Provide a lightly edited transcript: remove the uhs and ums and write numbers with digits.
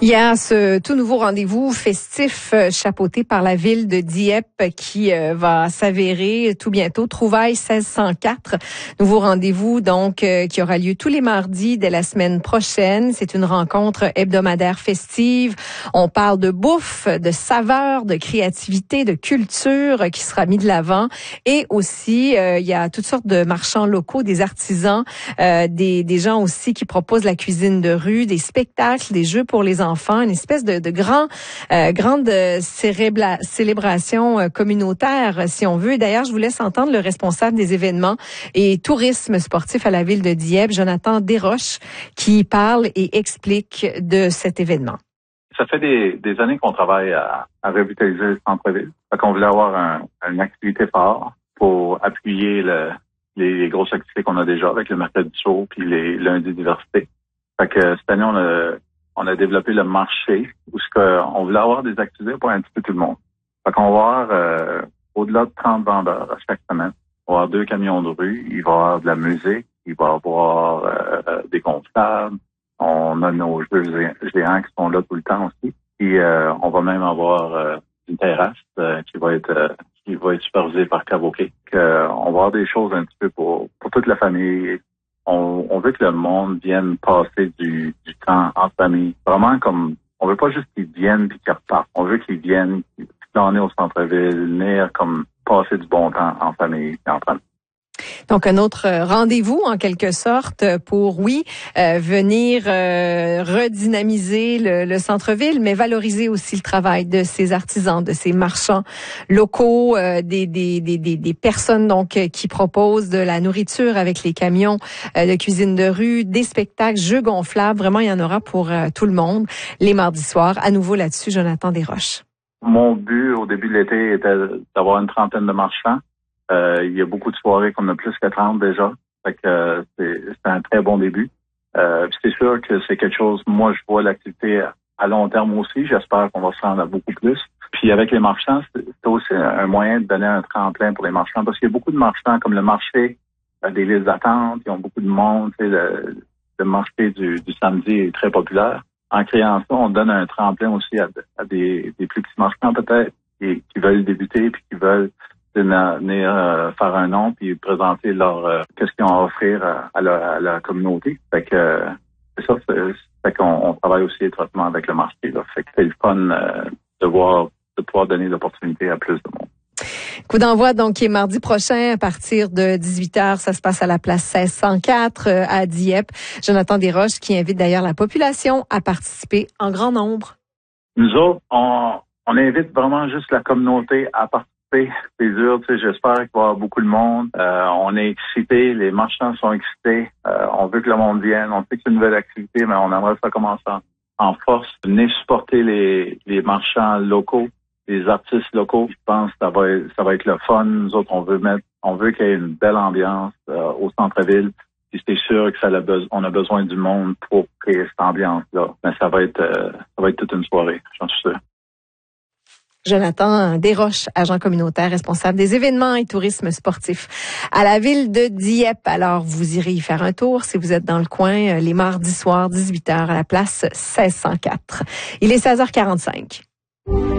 Il y a ce tout nouveau rendez-vous festif chapeauté par la ville de Dieppe qui va s'avérer tout bientôt. Trouvailles 1604. Nouveau rendez-vous donc qui aura lieu tous les mardis dès la semaine prochaine. C'est une rencontre hebdomadaire festive. On parle de bouffe, de saveurs, de créativité, de culture qui sera mis de l'avant. Et aussi, il y a toutes sortes de marchands locaux, des artisans, des gens aussi qui proposent la cuisine de rue, des spectacles, des jeux pour les enfants, une espèce de grande célébration communautaire, si on veut. Et d'ailleurs, je vous laisse entendre le responsable des événements et tourisme sportif à la ville de Dieppe, Jonathan Desroches, qui parle et explique de cet événement. Ça fait des années qu'on travaille à revitaliser le centre-ville. Fait qu'on voulait avoir une activité phare pour appuyer les grosses activités qu'on a déjà avec le mercredi chaud puis les lundis diversité. Fait que cette année, on a développé le marché où on voulait avoir des activités pour un petit peu tout le monde. Fait qu'on va avoir au-delà de 30 vendeurs à chaque semaine. On va avoir 2 camions de rue, il va y avoir de la musique, il va y avoir des gonflables. On a nos jeux géants qui sont là tout le temps aussi. Puis on va même avoir une terrasse qui va être supervisée par Cavoquet. On va avoir des choses un petit peu pour toute la famille. On veut que le monde vienne passer du temps en famille. Vraiment comme on veut pas juste qu'ils viennent puis qu'ils repartent. On veut qu'ils viennent flâner au centre-ville, venir comme passer du bon temps en famille et en famille. Donc, un autre rendez-vous, en quelque sorte, pour, venir redynamiser le centre-ville, mais valoriser aussi le travail de ces artisans, de ces marchands locaux, des personnes donc qui proposent de la nourriture avec les camions de cuisine de rue, des spectacles, jeux gonflables. Vraiment, il y en aura pour tout le monde les mardis soirs. À nouveau là-dessus, Jonathan Desroches. Mon but au début de l'été était d'avoir une trentaine de marchands. Il y a beaucoup de soirées qu'on a plus que 30 déjà. Fait que c'est un très bon début. C'est sûr que c'est quelque chose, moi je vois l'activité à long terme aussi. J'espère qu'on va se rendre à beaucoup plus. Puis avec les marchands, c'est aussi un moyen de donner un tremplin pour les marchands parce qu'il y a beaucoup de marchands comme le marché des listes d'attente, ils ont beaucoup de monde. Le marché du samedi est très populaire. En créant ça, on donne un tremplin aussi à des plus petits marchands peut-être qui veulent débuter puis qui veulent venir faire un nom puis présenter qu'est-ce qu'ils ont à offrir à la communauté. Fait que c'est ça, fait qu'on travaille aussi étroitement avec le marché. Là. Fait que c'est le fun de pouvoir donner l'opportunité à plus de monde. Coup d'envoi donc qui est mardi prochain à partir de 18h. Ça se passe à la place 1604 à Dieppe. Jonathan Desroches qui invite d'ailleurs la population à participer en grand nombre. Nous autres, on invite vraiment juste la communauté à participer. C'est dur, j'espère qu'il va y avoir beaucoup de monde. On est excités, les marchands sont excités. On veut que le monde vienne. On sait que c'est une nouvelle activité, mais on aimerait ça commencer en force. Venez supporter les marchands locaux, les artistes locaux. Je pense que ça va être le fun. Nous autres, on veut qu'il y ait une belle ambiance au centre-ville. Puis c'est sûr que on a besoin du monde pour créer cette ambiance-là. Mais ça va être toute une soirée, j'en suis sûr. Jonathan Desroches, agent communautaire responsable des événements et tourisme sportif à la ville de Dieppe. Alors, vous irez y faire un tour si vous êtes dans le coin les mardis soirs, 18h à la place 1604. Il est 16h45.